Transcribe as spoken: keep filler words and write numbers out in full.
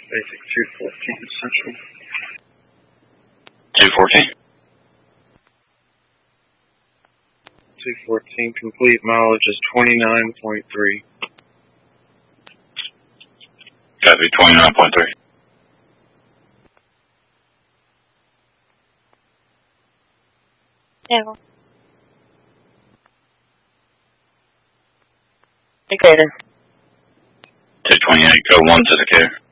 Basic two fourteen Central. two fourteen. two fourteen complete mileage is twenty-nine point three. Gotta be twenty-nine point three. Yeah. Decatur. two twenty-eight, go one to Decatur.